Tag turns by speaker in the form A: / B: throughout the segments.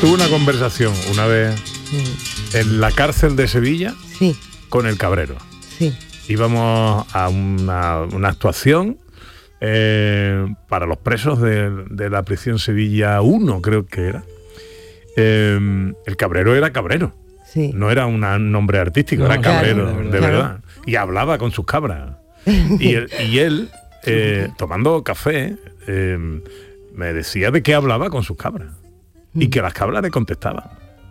A: tuve una conversación una vez en la cárcel de Sevilla con el Cabrero.
B: Sí.
A: Íbamos a una actuación para los presos de la prisión Sevilla 1, creo que era. El Cabrero era Cabrero.
B: Sí.
A: No era un nombre artístico, era Cabrero, de verdad. Y hablaba con sus cabras. Y él tomando café, me decía de qué hablaba con sus cabras. Y que las cabras le contestaban.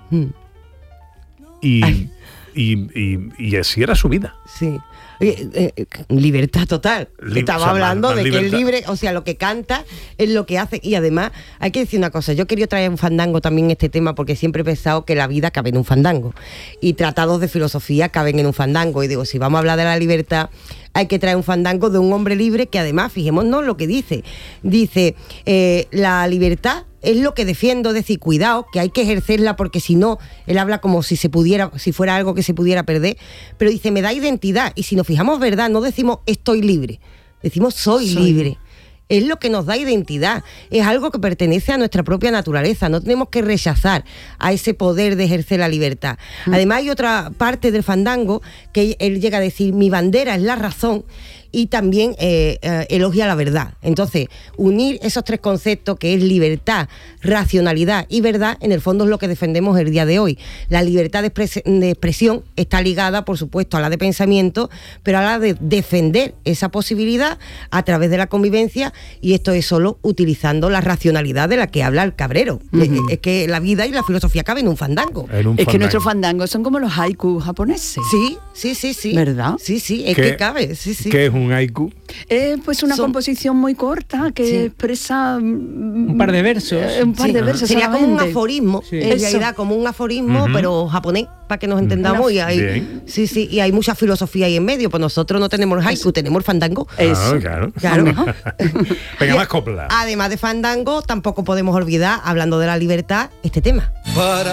A: Y así era su vida.
B: Sí. Libertad total. Estaba hablando de que es libre, o sea, lo que canta es lo que hace. Y además, hay que decir una cosa, yo quería traer un fandango también en este tema porque siempre he pensado que la vida cabe en un fandango. Y tratados de filosofía caben en un fandango. Y digo, si vamos a hablar de la libertad, hay que traer un fandango de un hombre libre que además, fijémonos lo que dice. Dice, la libertad es lo que defiendo, es decir, cuidado, que hay que ejercerla porque si no, él habla como si fuera algo que se pudiera perder, pero dice, me da identidad, y si nos fijamos, verdad, no decimos estoy libre, decimos soy libre. Es lo que nos da identidad, es algo que pertenece a nuestra propia naturaleza, no tenemos que rechazar a ese poder de ejercer la libertad. Además hay otra parte del fandango que él llega a decir, mi bandera es la razón, y también elogia la verdad. Entonces, unir esos tres conceptos que es libertad, racionalidad y verdad, en el fondo es lo que defendemos el día de hoy. La libertad de expresión está ligada, por supuesto, a la de pensamiento, pero a la de defender esa posibilidad a través de la convivencia, y esto es solo utilizando la racionalidad de la que habla el Cabrero. Es que la vida y la filosofía caben en un fandango.
C: Que nuestros fandangos son como los haikus japoneses.
B: Sí.
C: ¿Verdad?
B: Sí, es que cabe, sí.
A: ¿Qué es un haiku?
C: Pues una composición muy corta que expresa
D: un par de versos.
B: Sería como un aforismo, en realidad como un aforismo, pero japonés, para que nos entendamos. Y hay, y hay mucha filosofía ahí en medio. Pues nosotros no tenemos el haiku, tenemos el fandango.
A: Claro. Venga, más copla.
B: Además de fandango, tampoco podemos olvidar, hablando de la libertad, este tema.